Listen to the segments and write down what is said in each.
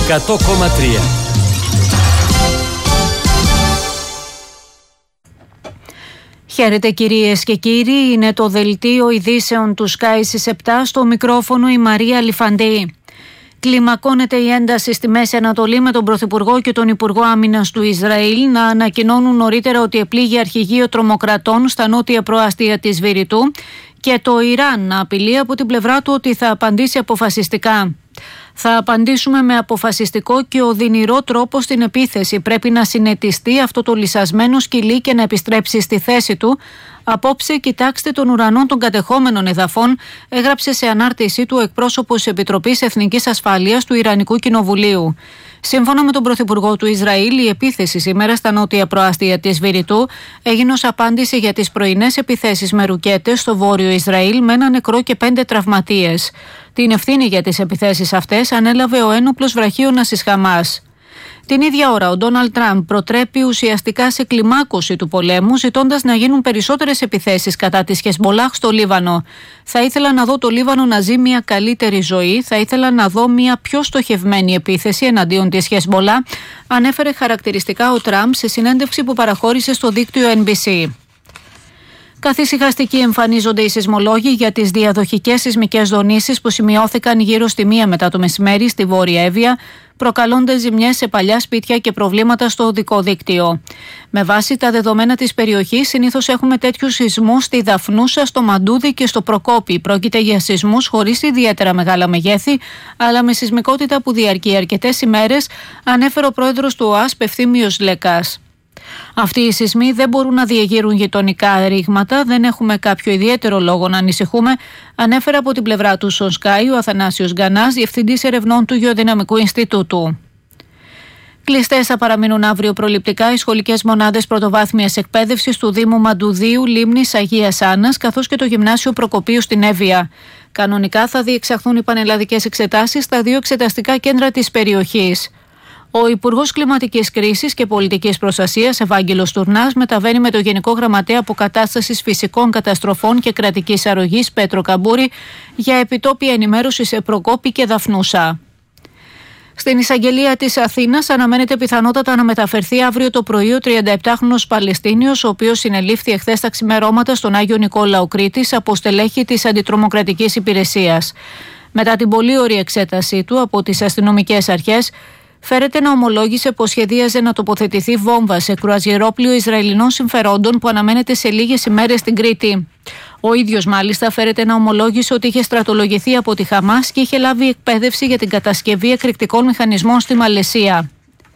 100,3. Χαίρετε κυρίες και κύριοι, είναι το δελτίο ειδήσεων του Sky στις 7, στο μικρόφωνο η Μαρία Λιφαντή. Κλιμακώνεται η ένταση στη Μέση Ανατολή με τον Πρωθυπουργό και τον Υπουργό Άμυνας του Ισραήλ να ανακοινώνουν νωρίτερα ότι επλήγει αρχηγείο τρομοκρατών στα νότια προάστια της Βηρητού και το Ιράν να απειλεί από την πλευρά του ότι θα απαντήσει αποφασιστικά. Θα απαντήσουμε με αποφασιστικό και οδυνηρό τρόπο στην επίθεση. Πρέπει να συνετιστεί αυτό το λυσασμένο σκυλί και να επιστρέψει στη θέση του. Απόψε κοιτάξτε τον ουρανό των κατεχόμενων εδαφών, έγραψε σε ανάρτησή του εκπρόσωπος της Επιτροπής Εθνικής Ασφάλειας του Ιρανικού Κοινοβουλίου. Σύμφωνα με τον Πρωθυπουργό του Ισραήλ, η επίθεση σήμερα στα νότια προάστια της Βηρητού έγινε ως απάντηση για τις πρωινές επιθέσεις με ρουκέτες στο βόρειο Ισραήλ με ένα νεκρό και 5 τραυματίες. Την ευθύνη για τις επιθέσεις αυτές ανέλαβε ο ένοπλος βραχίωνας της Χαμάς. Την ίδια ώρα, ο Ντόναλντ Τραμπ προτρέπει ουσιαστικά σε κλιμάκωση του πολέμου, ζητώντας να γίνουν περισσότερες επιθέσεις κατά της Χεσμολάχ στο Λίβανο. Θα ήθελα να δω το Λίβανο να ζει μια καλύτερη ζωή, θα ήθελα να δω μια πιο στοχευμένη επίθεση εναντίον της Χεσμολάχ, ανέφερε χαρακτηριστικά ο Τραμπ σε συνέντευξη που παραχώρησε στο δίκτυο NBC. Καθησυχαστικοί εμφανίζονται οι σεισμολόγοι για τις διαδοχικές σεισμικές δονήσεις που σημειώθηκαν γύρω στη 1 μετά το μεσημέρι στη Βόρεια Εύβοια, προκαλώντας ζημιές σε παλιά σπίτια και προβλήματα στο οδικό δίκτυο. Με βάση τα δεδομένα της περιοχής, συνήθως έχουμε τέτοιους σεισμούς στη Δαφνούσα, στο Μαντούδι και στο Προκόπι. Πρόκειται για σεισμούς χωρίς ιδιαίτερα μεγάλα μεγέθη, αλλά με σεισμικότητα που διαρκεί αρκετές ημέρες, ανέφερε ο πρόεδρος του ΟΑΣ Πευθύμιος Λέκας. Αυτοί οι σεισμοί δεν μπορούν να διεγείρουν γειτονικά ρήγματα, δεν έχουμε κάποιο ιδιαίτερο λόγο να ανησυχούμε, ανέφερε από την πλευρά του στον Sky ο Αθανάσιος Γκανάς, διευθυντής ερευνών του Γεωδυναμικού Ινστιτούτου. Κλειστές θα παραμείνουν αύριο προληπτικά οι σχολικές μονάδες πρωτοβάθμιας εκπαίδευσης του Δήμου Μαντουδίου, Λίμνης, Αγίας Άννας, καθώς και το Γυμνάσιο Προκοπίου στην Εύβοια. Κανονικά θα διεξαχθούν οι πανελλαδικές εξετάσεις στα 2 εξεταστικά κέντρα της περιοχής. Ο Υπουργός Κλιματικής Κρίσης και Πολιτικής Προστασίας, Ευάγγελος Τουρνάς, μεταβαίνει με το Γενικό Γραμματέα Αποκατάστασης Φυσικών Καταστροφών και Κρατικής Αρρωγής, Πέτρο Καμπούρη, για επιτόπια ενημέρωση σε Προκόπη και Δαφνούσα. Στην εισαγγελία της Αθήνας αναμένεται πιθανότατα να μεταφερθεί αύριο το πρωί ο 37χρονος Παλαιστίνιος, ο οποίος συνελήφθη εχθές τα ξημερώματα στον Άγιο Νικόλαο Κρήτης από στελέχη της Αντιτρομοκρατικής Υπηρεσίας. Μετά την πολύωρη εξέτασή του από τις αστυνομικές αρχές, φέρεται να ομολόγησε πως σχεδίαζε να τοποθετηθεί βόμβα σε κρουαζιερόπλοιο Ισραηλινών συμφερόντων που αναμένεται σε λίγες ημέρες στην Κρήτη. Ο ίδιος μάλιστα φέρεται να ομολόγησε ότι είχε στρατολογηθεί από τη Χαμάς και είχε λάβει εκπαίδευση για την κατασκευή εκρηκτικών μηχανισμών στη Μαλαισία.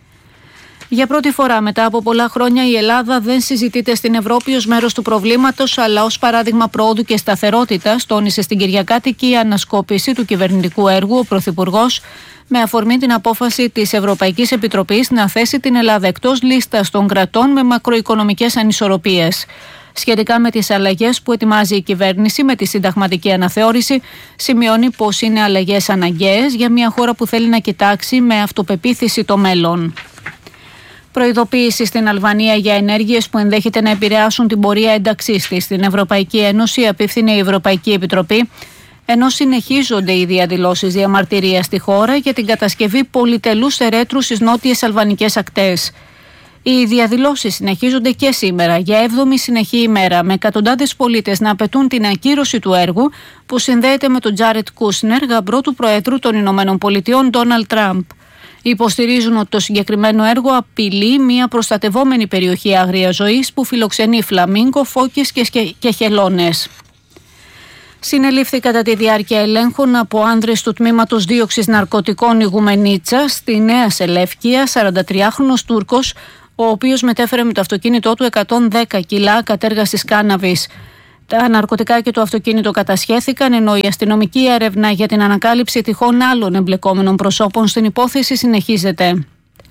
Για πρώτη φορά μετά από πολλά χρόνια η Ελλάδα δεν συζητείται στην Ευρώπη ως μέρος του προβλήματος, αλλά ως παράδειγμα προόδου και σταθερότητας, τόνισε στην Κυριακάτικη ανασκόπηση του κυβερνητικού έργου ο Πρωθυπουργός, με αφορμή την απόφαση της Ευρωπαϊκής Επιτροπής να θέσει την Ελλάδα εκτός λίστας των κρατών με μακροοικονομικές ανισορροπίες. Σχετικά με τις αλλαγές που ετοιμάζει η κυβέρνηση με τη συνταγματική αναθεώρηση, σημειώνει πως είναι αλλαγές αναγκαίες για μια χώρα που θέλει να κοιτάξει με αυτοπεποίθηση το μέλλον. Προειδοποίηση στην Αλβανία για ενέργειες που ενδέχεται να επηρεάσουν την πορεία ένταξής της στην Ευρωπαϊκή Ένωση απίφθινε η Ευρωπαϊκή Επιτροπή, ενώ συνεχίζονται οι διαδηλώσεις διαμαρτυρίας στη χώρα για την κατασκευή πολυτελούς ερέτρου στις νότιες αλβανικές ακτές. Οι διαδηλώσεις συνεχίζονται και σήμερα για 7η συνεχή ημέρα, με εκατοντάδες πολίτες να απαιτούν την ακύρωση του έργου που συνδέεται με τον Τζάρετ Κούσνερ, γαμπρό του Προέδρου των Ηνωμένων Πολιτειών Ντόναλντ Τραμπ. Υποστηρίζουν ότι το συγκεκριμένο έργο απειλεί μια προστατευόμενη περιοχή άγριας ζωής που φιλοξενεί φλαμίγκο, φώκες και χελώνες. Συνελήφθη κατά τη διάρκεια ελέγχων από άνδρες του τμήματος δίωξης ναρκωτικών Ιγουμενίτσα στη Νέα Σελεύκια, 43χρονος Τούρκος, ο οποίος μετέφερε με το αυτοκίνητό του 110 κιλά κατέργασης κάναβης. Τα ναρκωτικά και το αυτοκίνητο κατασχέθηκαν, ενώ η αστυνομική έρευνα για την ανακάλυψη τυχόν άλλων εμπλεκόμενων προσώπων στην υπόθεση συνεχίζεται.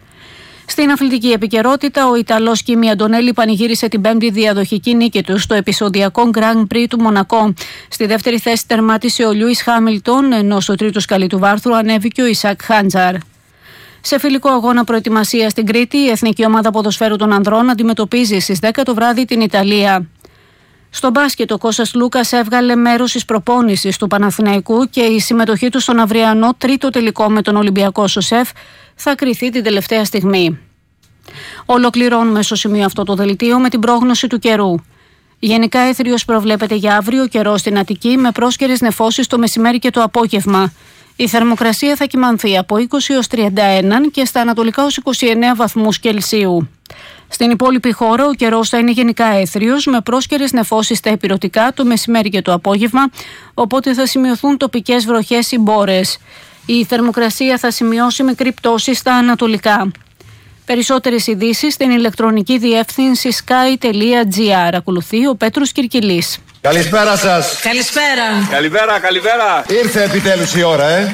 Στην αθλητική επικαιρότητα, ο Ιταλός Κίμι Αντωνέλη πανηγύρισε την 5η διαδοχική νίκη του στο επεισοδιακό Grand Prix του Μονακό. Στη δεύτερη θέση τερμάτισε ο Λιούις Χάμιλτον, ενώ στο τρίτο σκαλί του βάρθρου ανέβηκε ο Ισακ Χάντζαρ. Σε φιλικό αγώνα προετοιμασία στην Κρήτη, η Εθνική Ομάδα Ποδοσφαίρου των Ανδρών αντιμετωπίζει στις 10 το βράδυ την Ιταλία. Στο μπάσκετ, ο Κώστας Λούκας έβγαλε μέρος της προπόνησης του Παναθηναϊκού και η συμμετοχή του στον αυριανό τρίτο τελικό με τον Ολυμπιακό ΣΟΣΕΦ θα κριθεί την τελευταία στιγμή. Ολοκληρώνουμε στο σημείο αυτό το δελτίο με την πρόγνωση του καιρού. Γενικά έθριος προβλέπεται για αύριο, καιρό στην Αττική με πρόσκαιρες νεφώσεις το μεσημέρι και το απόγευμα. Η θερμοκρασία θα κυμανθεί από 20 έως 31 και στα ανατολικά ως 29 βαθμούς Κελσίου. Στην υπόλοιπη χώρα ο καιρός θα είναι γενικά έθριος με πρόσκαιρες νεφώσεις στα ηπειρωτικά το μεσημέρι και το απόγευμα, οπότε θα σημειωθούν τοπικές βροχές ή μπόρες. Η θερμοκρασία θα σημειώσει μικρή πτώση στα ανατολικά. Περισσότερες ειδήσεις στην ηλεκτρονική διεύθυνση sky.gr. Ακολουθεί ο Πέτρος Κυρκυλής. Καλησπέρα σας. Καλησπέρα. Καλησπέρα. Ήρθε επιτέλους η ώρα,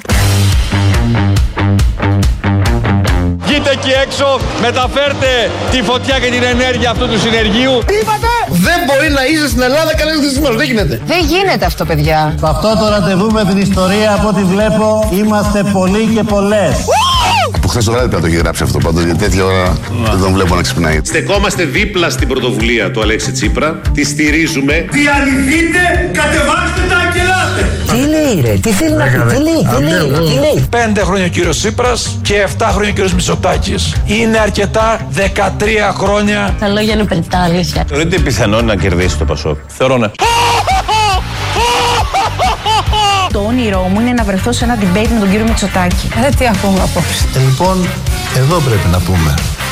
Βγείτε εκεί έξω, μεταφέρτε τη φωτιά και την ενέργεια αυτού του συνεργείου. Τι είπατε? Δεν μπορεί να είσαι στην Ελλάδα κανένας χρησιμός. Δεν γίνεται. Δεν γίνεται αυτό, παιδιά. Σε αυτό το ραντεβού με την ιστορία, από ό,τι βλέπω, είμαστε πολλοί και πολλές. Από χθες το βράδυ πρέπει να το έχει γράψει αυτό πάντως, γιατί τέτοια ώρα δεν τον βλέπω να ξυπνάει. Στεκόμαστε δίπλα στην πρωτοβουλία του Αλέξη Τσίπρα, τη στηρίζουμε. Διαλυθείτε, κατεβάστε τα και ελάτε. Τι λέει ρε, τι θέλει να πει, τι λέει. 5 χρόνια ο κύριος Τσίπρας και 7 χρόνια ο κύριος Μητσοτάκης. Είναι αρκετά 13 χρόνια. Τα λόγια είναι πεντάλισια. Θεωρείτε πιθανό να κερδίσει το Πασόκ? Θεωρώ ναι. Το όνειρό μου είναι να βρεθώ σε ένα debate με τον κύριο Μητσοτάκη. Τι ακούμε απόψε. Λοιπόν, εδώ πρέπει να πούμε.